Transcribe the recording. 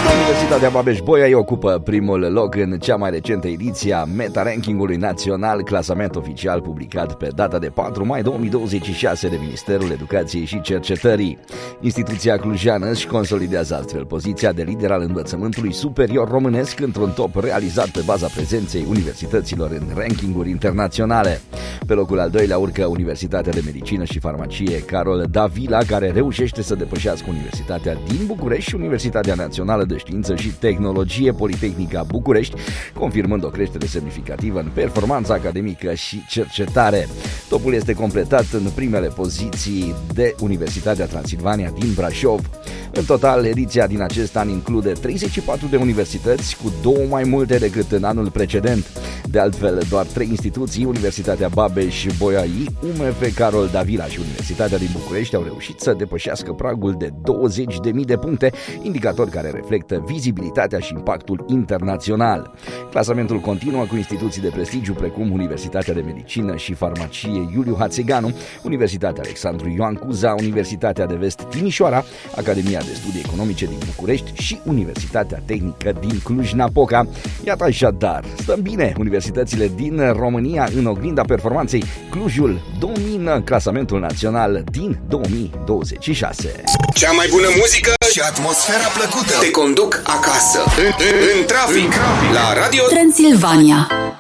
Universitatea Babeș-Bolyai îi ocupă primul loc în cea mai recentă ediție a meta-rankingului național, clasament oficial publicat pe data de 4 mai 2026 de Ministerul Educației și Cercetării. Instituția clujană își consolidează astfel poziția de lider al învățământului superior românesc într-un top realizat pe baza prezenței universităților în rankinguri internaționale. Pe locul al doilea urcă Universitatea de Medicină și Farmacie Carol Davila, care reușește să depășească Universitatea din București și Universitatea Națională de Știință și Tehnologie Politehnica București, confirmând o creștere semnificativă în performanța academică și cercetare. Topul este completat în primele poziții de Universitatea Transilvania din Brașov. În total, ediția din acest an include 34 de universități, cu 2 mai multe decât în anul precedent. De altfel, doar 3 instituții, Universitatea Babeș-Bolyai, UMF Carol Davila și Universitatea din București, au reușit să depășească pragul de 20.000 de puncte, indicator care reflectă vizibilitatea și impactul internațional. Clasamentul continuă cu instituții de prestigiu precum Universitatea de Medicină și Farmacie Iuliu Hațeganu, Universitatea Alexandru Ioan Cuza, Universitatea de Vest Timișoara, Academia de Studii Economice din București și Universitatea Tehnică din Cluj-Napoca. Iată așadar, stăm bine, universitățile din România în oglinda performanței. Clujul domină clasamentul național din 2026. Cea mai bună muzică și atmosfera plăcută te conduc acasă, în trafic, la Radio Transilvania.